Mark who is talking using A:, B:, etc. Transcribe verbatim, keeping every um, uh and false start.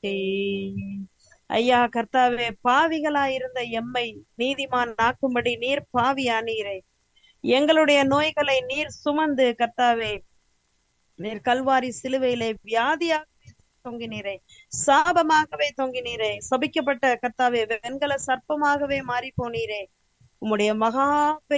A: ஐயா கர்த்தாவே, பாவிகளாயிருந்த எம்மை நீதிமான் ஆக்கும்படி நீர் பாவியானீரே. எங்களுடைய நோய்களை நீர் சுமந்து கர்த்தாவே, நீர் கல்வாரி சிலுவையிலே வியாதியாகவே தொங்கினீரே, சாபமாகவே தொங்கினீரே, சபிக்கப்பட்ட கர்த்தாவே வெண்கல சர்ப்பமாகவே மாறி போனீரே. உம்முடைய மகா